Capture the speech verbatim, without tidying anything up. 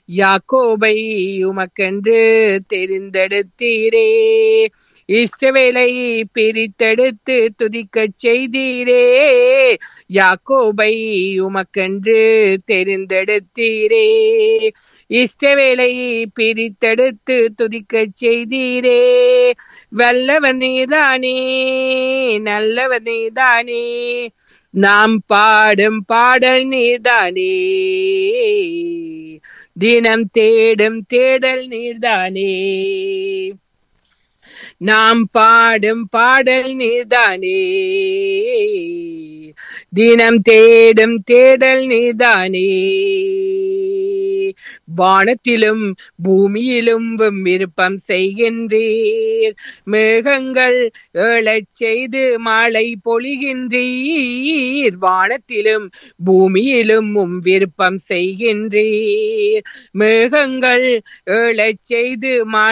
யாக்கோபை உமக்கென்று தெரிந்தெடுத்தீரே. இஸ்ரவேலை பிரித்தெடுத்து துதிக்கச் செய்தீரே. யாக்கோபை உமக்கென்று தெரிந்தெடுத்தீரே. இஸ்ரவேலை பிரித்தெடுத்து துதிக்கச் செய்தீரே. வல்லவர் நீதானே, நல்லவர் நீதானே, நாம் பாடும் பாடல் நீதானே. தினம் தேடும் தேடல் நீதானே. நாம் பாடும் பாடல் நீதானே. தினம் தேடும் தேடல் நீதானே. வானத்திலும் பூமியிலும் விருப்பம் செய்கின்றீர். மேகங்கள் ஏழச் செய்து மழை பொழிகின்றீர். வானத்திலும் பூமியிலும் விருப்பம் செய்கின்றீர். மேகங்கள் ஏழச் செய்து